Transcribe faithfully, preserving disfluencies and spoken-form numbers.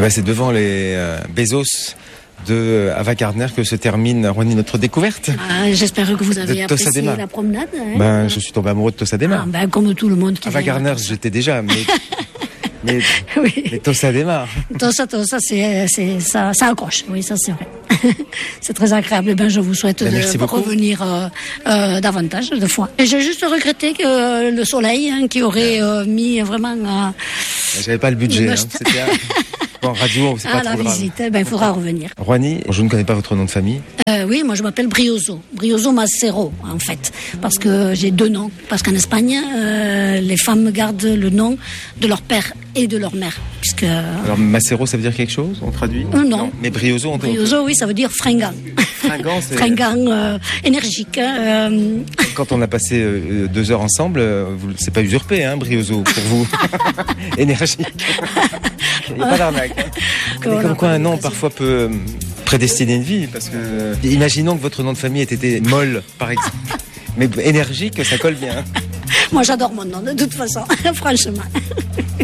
ben, c'est devant les euh, Bezos de Ava Gardner que se termine, Rouhani, notre découverte. Ah, j'espère que vous avez De apprécié Tossadema. la promenade. Hein. Ben, je suis tombé amoureux de Tossadema. Ah, ben, comme tout le monde qui Ava vient. Gardner, j'étais déjà, mais... mais, Oui. mais Tossadema. Tossa, Tossa, c'est, c'est, ça, ça accroche. Oui, ça, c'est vrai. C'est très agréable. Eh ben, je vous souhaite Ben, de merci beaucoup. revenir euh, euh, davantage de fois. Et j'ai juste regretté que euh, le soleil, hein, qui aurait euh, mis vraiment euh, J'avais pas le budget. Hein. C'était un... bon, en radio, c'est à pas la trop grave. visite. Eh ben, il faudra revenir. Rouhani, je ne connais pas votre nom de famille. Euh, oui, moi je m'appelle Brioso, Brioso Macero en fait, parce que j'ai deux noms. Parce qu'en Espagne, euh, les femmes gardent le nom de leur père et de leur mère, puisque Alors, Macero, ça veut dire quelque chose? On traduit? Euh, non. Mais Brioso, on Brioso, oui, ça veut dire fringant. Fringant, c'est... Fringant, euh, énergique. hein, euh, Quand on a passé euh, deux heures ensemble, euh, vous, c'est pas usurpé, hein, Brioso, pour vous. Énergique. Il n'y a pas d'arnaque. Hein. Que Mais on comme a quoi pas un nom l'occasion. parfois peut euh, prédestiner une vie, parce que euh, imaginons que votre nom de famille ait été Molle, par exemple. Mais énergique, ça colle bien. Moi j'adore mon nom de toute façon, franchement.